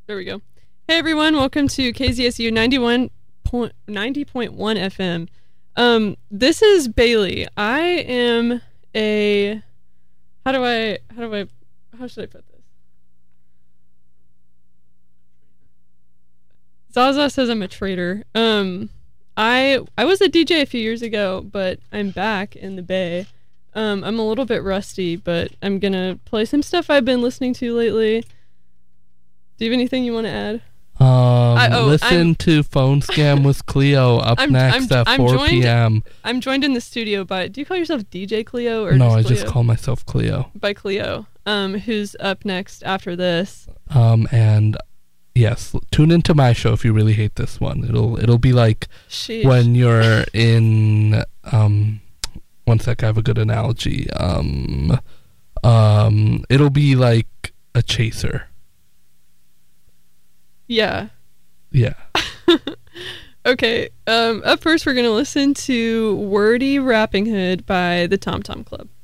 There we go. Hey everyone, welcome to KZSU 90.1 FM. This is Bailey. I am a how should I put this? Zaza says I'm a traitor. I was a DJ a few years ago, but I'm back in the Bay. I'm a little bit rusty, but I'm gonna play some stuff I've been listening to lately. Do you have anything you want to add? Listen to Phone Scam with Cleo up next at 4 p.m. I'm joined in the studio by... Do you call yourself DJ Cleo? Or no, just I Cleo? just call myself Cleo. By Cleo, who's up next after this. And yes, tune into my show if you really hate this one. It'll be like Sheesh. when you're in... one sec, I have a good analogy. It'll be like a chaser. Yeah. Yeah. Okay. Up first, we're going to listen to Wordy Rapping Hood by the Tom Tom Club.